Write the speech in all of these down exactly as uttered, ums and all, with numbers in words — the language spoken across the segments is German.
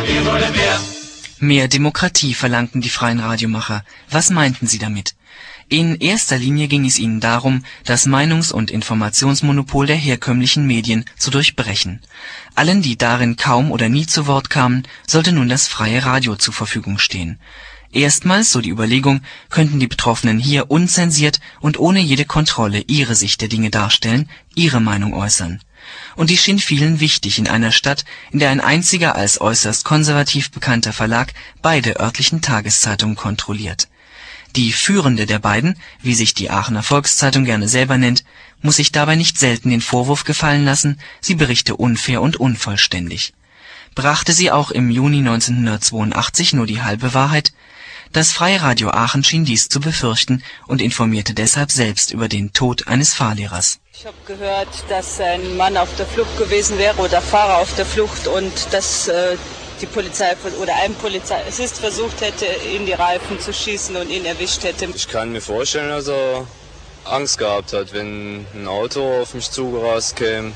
wir wollen mehr. Mehr Demokratie verlangten die freien Radiomacher. Was meinten sie damit? In erster Linie ging es ihnen darum, das Meinungs- und Informationsmonopol der herkömmlichen Medien zu durchbrechen. Allen, die darin kaum oder nie zu Wort kamen, sollte nun das freie Radio zur Verfügung stehen. Erstmals, so die Überlegung, könnten die Betroffenen hier unzensiert und ohne jede Kontrolle ihre Sicht der Dinge darstellen, ihre Meinung äußern. Und dies schien vielen wichtig in einer Stadt, in der ein einziger als äußerst konservativ bekannter Verlag beide örtlichen Tageszeitungen kontrolliert. Die führende der beiden, wie sich die Aachener Volkszeitung gerne selber nennt, muss sich dabei nicht selten den Vorwurf gefallen lassen, sie berichte unfair und unvollständig. Brachte sie auch im Juni neunzehnhundertzweiundachtzig nur die halbe Wahrheit? Das Freie Radio Aachen schien dies zu befürchten und informierte deshalb selbst über den Tod eines Fahrlehrers. Ich habe gehört, dass ein Mann auf der Flucht gewesen wäre oder Fahrer auf der Flucht und dass äh, die Polizei oder ein Polizist versucht hätte, in die Reifen zu schießen und ihn erwischt hätte. Ich kann mir vorstellen, dass er Angst gehabt hat, wenn ein Auto auf mich zugerast käme.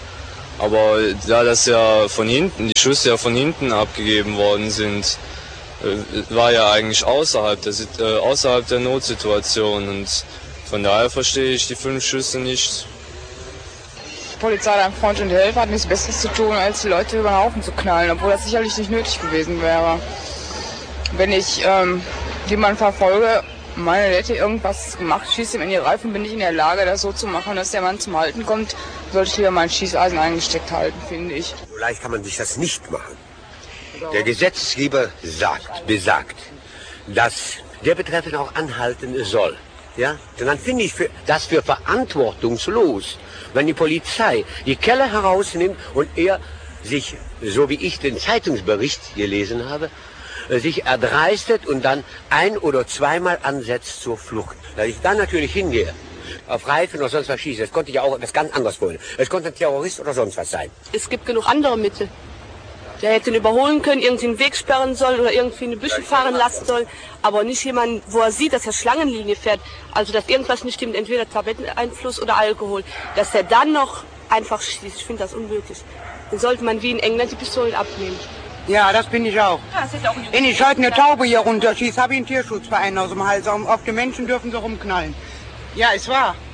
Aber da das ja von hinten, die Schüsse ja von hinten abgegeben worden sind, war ja eigentlich außerhalb der, äh, außerhalb der Notsituation und von daher verstehe ich die fünf Schüsse nicht. Die Polizei hat einem Freund und Helfer hat nichts Besseres zu tun, als die Leute über den Haufen zu knallen, obwohl das sicherlich nicht nötig gewesen wäre. Wenn ich ähm, jemanden verfolge, meine, der hätte irgendwas gemacht, schieße ihm in die Reifen, bin ich in der Lage, das so zu machen, dass der Mann zum Halten kommt, sollte ich lieber mein Schießeisen eingesteckt halten, finde ich. So leicht kann man sich das nicht machen. Der Gesetzgeber sagt, besagt, dass der Betreffende auch anhalten soll. Ja? Und dann finde ich für, das für verantwortungslos, wenn die Polizei die Kelle herausnimmt und er sich, so wie ich den Zeitungsbericht gelesen habe, sich erdreistet und dann ein- oder zweimal ansetzt zur Flucht. Dass ich dann natürlich hingehe, auf Reifen oder sonst was schieße, das konnte ich ja auch das ganz anders wollen. Es konnte ein Terrorist oder sonst was sein. Es gibt genug andere Mittel. Der hätte ihn überholen können, irgendwie einen Weg sperren sollen oder irgendwie eine Büsche fahren lassen sollen, aber nicht jemand, wo er sieht, dass er Schlangenlinie fährt, also dass irgendwas nicht stimmt, entweder Tabletteneinfluss oder Alkohol, dass er dann noch einfach schießt. Ich finde das unmöglich. Dann sollte man wie in England die Pistolen abnehmen. Ja, das bin ich auch. Ja, das ist auch Wenn ich heute eine Taube hier runterschieße, habe ich einen Tierschutzverein aus dem Hals. Auf die Menschen dürfen sie rumknallen. Ja, ist wahr.